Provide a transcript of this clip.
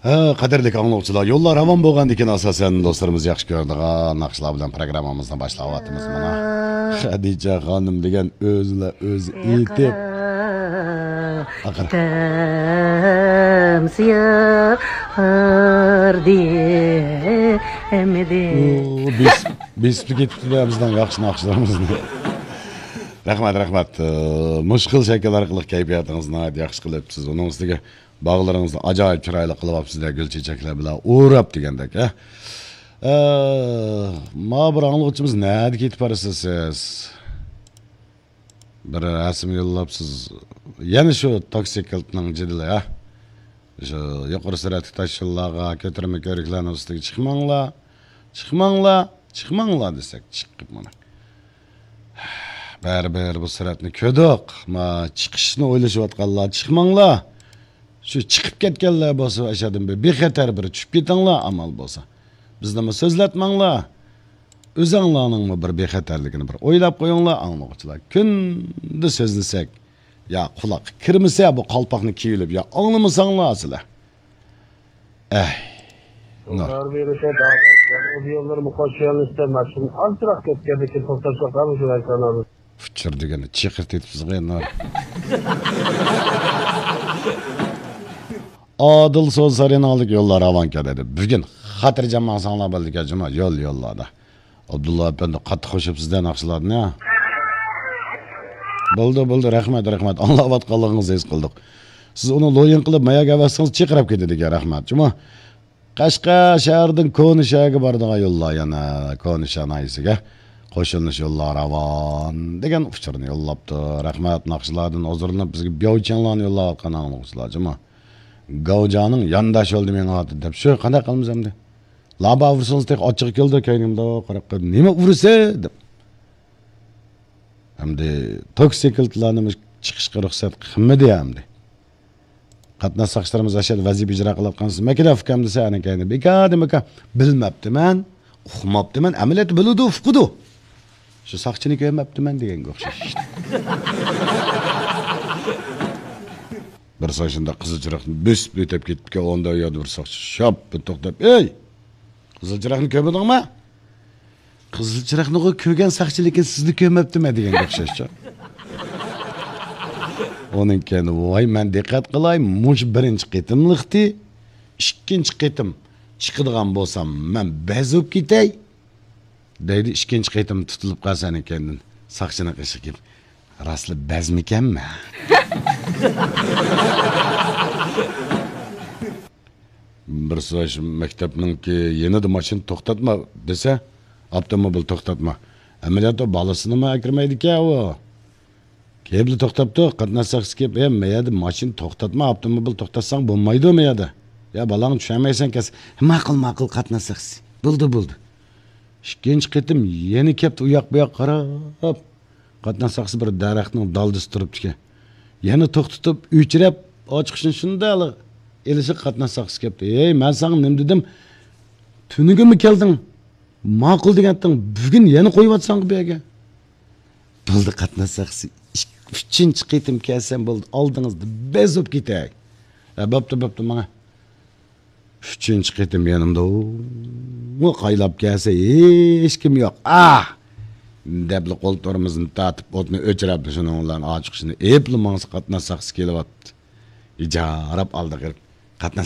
Qadrli anglag'uchilar, yo'llar ravon bo'lgandan asosan do'stlarimiz yaxshi ko'radigan naqshlar bilan programmamizni boshlayapmiz mana. Xadija xonim degan o'zla o'zi aytib biz ketibdi bizdan yaxshi naqshlarimizni. Rahmat. Mushkil shakl orqali kayfiyatingizni yaxshi qilibsiz. Uning ustiga bağlarınızda acayip çırayla kılıbapsızlar, gül çiçekler bile uğrap degandek. Ma bir anlıqçımız neydi ketip arası siz? Bir resim yollapsız. Yani şu toksikiltinin cidili ya. Şu yukarı süratli taşıllağa götürme körüklerin üstüge çıkmangla desek çıkıp mana. Bär bu süratni ködük. Ma çıkışını oylaşıp atqanlar çıkmangla. Şu çıkıp ketkenler bolsa aşadan bir bexatar bir tushib ketinglar amal bolsa. Bizni so'zlatmanglar. O'zinglarning bir bexatarligini bir o'ylab qo'yinglar anglag'uchilar. Kunda so'zlasak, ya quloq kirmasa bu qalpoqni kiyilib, ya anglamasanglar sizlar. Karar verirse daha yollarımı koşuyan istemez. Şimdi antrak ketken'deki toplantı var mı şu ekranlarda? Fıçır degeni çıkırt etipsiz qo'yinglar. Adıl söz sarınalık yollar avanka dedi. Bugün hatırlaman sanlar bildik acıma yollarda. Abdullah Efendi katı koşup sizden akşıladın ya. Buldu rahmet. Anlavat kalığınızı ez kıldık. Siz onu loyun kılıp maya gavasınız çıkırıp gidedik ya rahmet. Cuma Kaşka şehirden Konuşa'ya bardağa yollar yana. Konuşa'nın ayısıga. Koşulmuş yollar avan. Degen uçurunu yollaptı. Rahmet nakşıladın. Ozurlanıp bizge biyavçanlarını yollap kanalımızlar cuma. Gavcanın yandaş oldu men adı dep şu qanday qilamiz endi? Laba vursanız tek ochiq keldi keynimda qarab qo'yib. Nima ursa deb. Hamda toksikiltlarni chiqishga ruxsat qilmadi hamda. Qatnashchilarimiz ashad vazifa ijro qilayotgansiz. Makina fikam desa ana kayni bekadimaka bilmabdiman, uqmabdiman, amaliyat biludi, uqdi. Shu saqchini ko'rmabdiman deganga o'xshash işte. Bir so'shunda qizilchiroqni bosib o'tib ketibga onda yo'd bir soqchi shop to'xtab, "Ey! Qizilchiroqni ko'rdingmi? Qizilchiroqni ko'rgan saqchi lekin sizni ko'rmabdimi?" deganga o'xshashcha. Onun kendi voy men diqqat qilay, mush birinchi qitimliqdi, ikkinchi qitim chiqadigan bo'lsam, men bezib ketay. Deydi, ikkinchi qitim tutilib qolsan ekan, saqchini qishib kelib, "Rasli bezmikanmi?" Bir so'z maktabninki yenida mashin to'xtatma desa, avtomobil to'xtatma. Amaliyotda bolasini nima kirmaydi-ku u. Kebli to'xtabdi, qatnashsaqsiz kelib, "Mayadi mashin to'xtatma, avtomobil to'xtatsang bo'lmaydi mayadi." Ya balang tushunmaysan kes. Ma'qul qatnashsaqsiz. Bo'ldi. Ikkinchi qitim yeni kelib u yoq bu yoq qarab, qatnashsaqsiz bir daraxtning daldisi turibdi. Yana to'xtatib, o'chirib, ochiqishni shunday elisi qatnashsaqsiz kelibdi. "Ey, men sana nima dedim? Tunigimi kelding? Ma'qul degandim. Bugun yana qo'yibsan bu yerga." Bo'ldi qatnashsaqsiz. Uchinchi qitim kelsam bo'ldi, oldingizda bezib ketay. Bo'pti menga. Uchinchi qitim yanimda u qaylab kelsa hech kim yo'q. Debli qo'ltorimizni tatib o'tni o'chirabdi shuni ularni ochiqishini. Epli mangsi qatnashsaqsiz kelyapti. Ijarab oldi qatnash